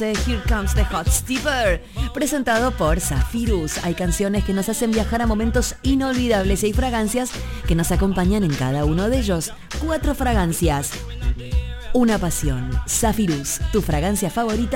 Here Comes the Hot Stepper, presentado por Zephyrus. Hay canciones que nos hacen viajar a momentos inolvidables y hay fragancias que nos acompañan en cada uno de ellos. 4 fragancias, una pasión. Zephyrus, tu fragancia favorita.